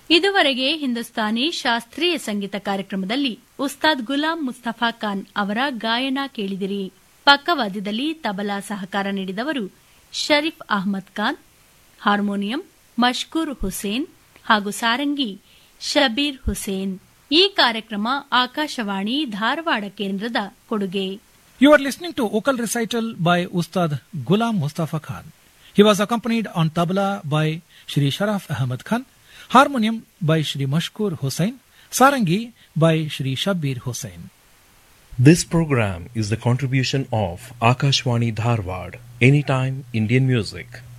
ಇದುವರೆಗೆ ಹಿಂದೂಸ್ತಾನಿ ಶಾಸ್ತ್ರೀಯ ಸಂಗೀತ ಕಾರ್ಯಕ್ರಮದಲ್ಲಿ ಉಸ್ತಾದ್ ಗುಲಾಂ ಮುಸ್ತಫಾ ಖಾನ್ ಅವರ ಗಾಯನ ಕೇಳಿದಿರಿ. ಪಕ್ಕವಾದ್ಯದಲ್ಲಿ ತಬಲಾ ಸಹಕಾರ ನೀಡಿದವರು ಶರೀಫ್ ಅಹ್ಮದ್ ಖಾನ್, ಹಾರ್ಮೋನಿಯಂ ಮಷ್ಕೂರ್ ಹುಸೇನ್ ಹಾಗೂ ಸಾರಂಗಿ ಶಬೀರ್ ಹುಸೇನ್. ಈ ಕಾರ್ಯಕ್ರಮ ಆಕಾಶವಾಣಿ ಧಾರವಾಡ ಕೇಂದ್ರದ ಕೊಡುಗೆ. You are listening to vocal recital by Ustad Ghulam Mustafa Khan. He was accompanied on tabla by Shri Sharaf Ahmad Khan, harmonium by Shri Mashkur Hussain, sarangi by Shri Shabir Hussain. This program is the contribution of Akashwani Dharwad, Anytime Indian Music.